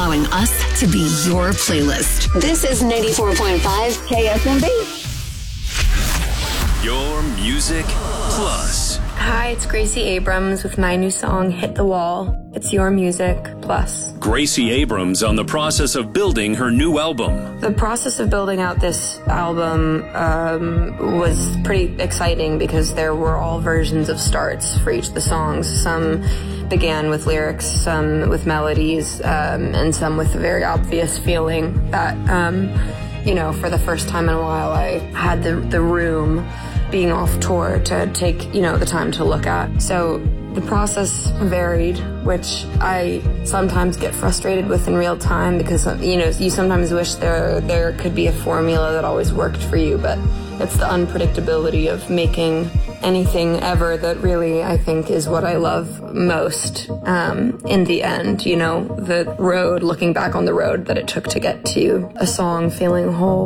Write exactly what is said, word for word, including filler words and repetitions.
allowing us to be your playlist. This is ninety-four point five K S M B. Your Music Plus. Hi, it's Gracie Abrams with my new song, Hit the Wall. It's Your Music Plus. Gracie Abrams on the process of building her new album. The process of building out this album um, was pretty exciting because there were all versions of starts for each of the songs. Some began with lyrics, some with melodies, um, and some with a very obvious feeling that, um, you know, for the first time in a while, I had the, the room being off tour to take, you know, the time to look at. So the process varied, which I sometimes get frustrated with in real time because, you know, you sometimes wish there there could be a formula that always worked for you, but it's the unpredictability of making anything ever that really, I think, is what I love most um, in the end. You know, the road, looking back on the road that it took to get to a song feeling whole.